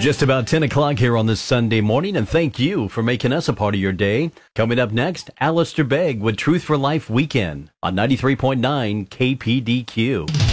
Just about 10 o'clock here on this Sunday morning, and thank you for making us a part of your day. Coming up next, Alistair Begg with Truth for Life Weekend on 93.9 KPDQ.